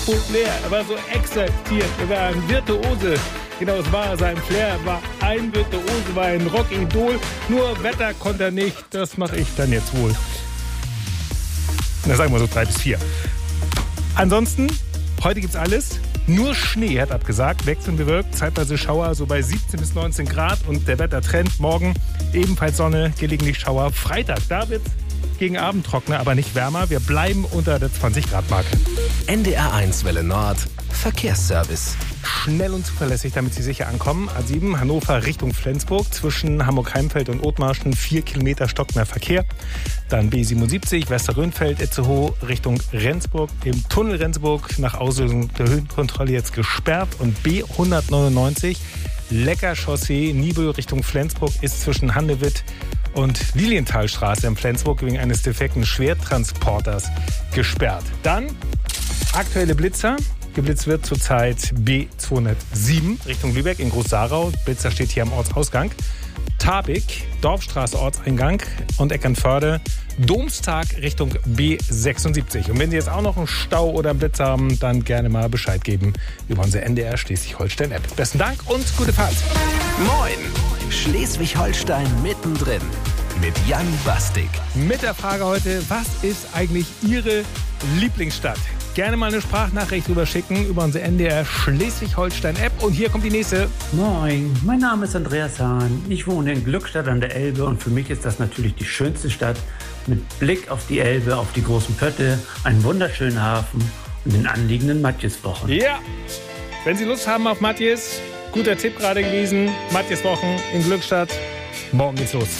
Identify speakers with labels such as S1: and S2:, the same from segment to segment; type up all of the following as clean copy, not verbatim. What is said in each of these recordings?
S1: spektakulär. Er war so exaltiert. Er war ein Virtuose. Genau, es war sein Flair. Er war ein Virtuose, war ein Rockidol. Nur Wetter konnte er nicht. Das mache ich dann jetzt wohl. Na, sagen wir so 3 bis 4. Ansonsten, heute gibt's alles. Nur Schnee hat abgesagt, wechselnd bewölkt, zeitweise Schauer, so bei 17 bis 19 Grad. Und der Wettertrend morgen ebenfalls Sonne, gelegentlich Schauer. Freitag, da wird's gegen Abend trockener, aber nicht wärmer. Wir bleiben unter der 20-Grad-Marke.
S2: NDR1 Welle Nord, Verkehrsservice.
S1: Schnell und zuverlässig, damit Sie sicher ankommen. A7 Hannover Richtung Flensburg. Zwischen Hamburg-Heimfeld und Othmarschen 4 Kilometer stockender Verkehr. Dann B77 Westerrönfeld, Itzehoe Richtung Rendsburg. Im Tunnel Rendsburg nach Auslösung der Höhenkontrolle jetzt gesperrt. Und B199 Lecker Chaussee Nibel Richtung Flensburg ist zwischen Handewitt und Lilienthalstraße in Flensburg wegen eines defekten Schwertransporters gesperrt. Dann aktuelle Blitzer. Geblitzt wird zurzeit B207 Richtung Lübeck in Groß-Sarau. Blitzer steht hier am Ortsausgang. Tabik, Dorfstraße Ortseingang und Eckernförde, Domstag Richtung B76. Und wenn Sie jetzt auch noch einen Stau oder einen Blitz haben, dann gerne mal Bescheid geben über unsere NDR Schleswig-Holstein-App. Besten Dank und gute Fahrt.
S2: Moin, Schleswig-Holstein mittendrin mit Jan Bastik.
S1: Mit der Frage heute, was ist eigentlich Ihre Lieblingsstadt? Gerne mal eine Sprachnachricht drüber schicken über unsere NDR Schleswig-Holstein-App. Und hier kommt die nächste.
S3: Moin, mein Name ist Andreas Hahn. Ich wohne in Glückstadt an der Elbe und für mich ist das natürlich die schönste Stadt mit Blick auf die Elbe, auf die großen Pötte, einen wunderschönen Hafen und den anliegenden Matjeswochen.
S1: Ja, wenn Sie Lust haben auf Matjes, guter Tipp gerade gewesen. Matjeswochen in Glückstadt. Morgen geht's los.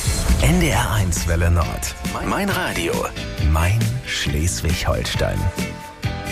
S2: NDR1 Welle Nord. Mein Radio. Mein Schleswig-Holstein.